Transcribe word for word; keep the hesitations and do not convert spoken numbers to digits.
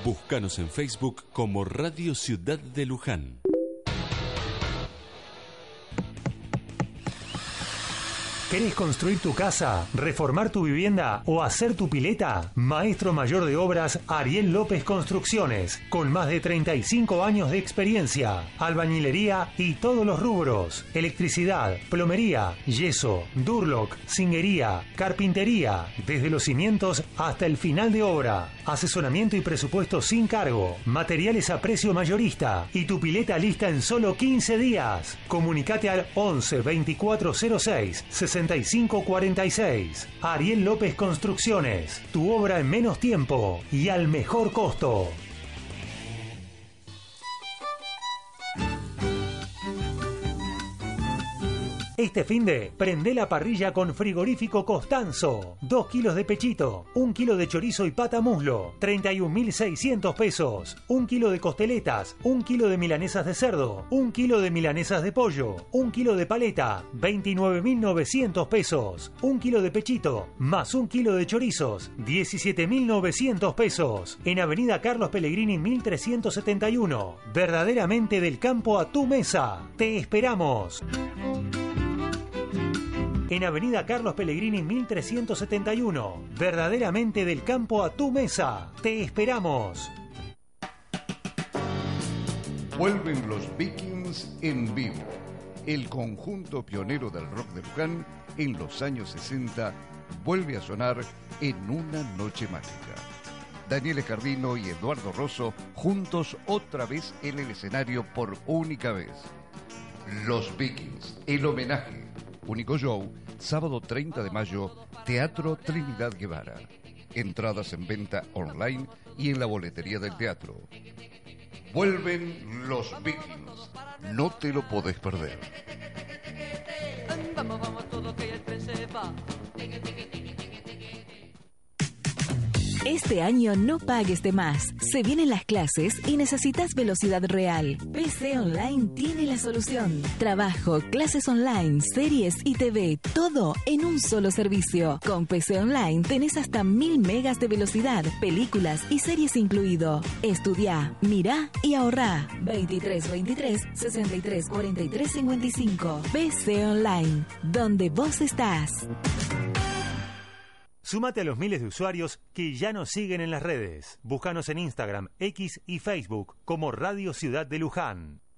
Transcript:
Búscanos en Facebook como Radio Ciudad de Luján. ¿Querés construir tu casa, reformar tu vivienda o hacer tu pileta? Maestro mayor de obras Ariel López Construcciones, con más de treinta y cinco años de experiencia, albañilería y todos los rubros, electricidad, plomería, yeso, durlock, zinguería, carpintería, desde los cimientos hasta el final de obra, asesoramiento y presupuesto sin cargo, materiales a precio mayorista y tu pileta lista en solo quince días. Comunicate al once veinticuatro cero seis sesenta y cinco cuarenta y seis. Ariel López Construcciones, tu obra en menos tiempo y al mejor costo. Este finde, prende la parrilla con Frigorífico Costanzo. Dos kilos de pechito, un kilo de chorizo y pata muslo, treinta y un mil seiscientos pesos. Un kilo de costeletas, un kilo de milanesas de cerdo, un kilo de milanesas de pollo, un kilo de paleta, veintinueve mil novecientos pesos. Un kilo de pechito, más un kilo de chorizos, diecisiete mil novecientos pesos. En Avenida Carlos Pellegrini mil trescientos setenta y uno. Verdaderamente del campo a tu mesa. Te esperamos. En Avenida Carlos Pellegrini mil trescientos setenta y uno. Verdaderamente del campo a tu mesa. Te esperamos. Vuelven los Vikings en vivo. El conjunto pionero del rock de Luján en los años sesenta vuelve a sonar en una noche mágica. Daniel Escardino y Eduardo Rosso juntos otra vez en el escenario por única vez. Los Vikings, el homenaje. Único show, sábado treinta de mayo, Teatro Trinidad Guevara. Entradas en venta online y en la boletería del teatro. Vuelven los Vikings. No te lo podés perder. Vamos, vamos, todo que el tren se va. Este año no pagues de más. Se vienen las clases y necesitas velocidad real. P C Online tiene la solución. Trabajo, clases online, series y T V, todo en un solo servicio. Con P C Online tenés hasta mil megas de velocidad, películas y series incluido. Estudia, mirá y ahorrá. veintitrés veintitrés sesenta y tres cuarenta y tres cincuenta y cinco. P C Online, donde vos estás. Súmate a los miles de usuarios que ya nos siguen en las redes. Búscanos en Instagram, X y Facebook como Radio Ciudad de Luján.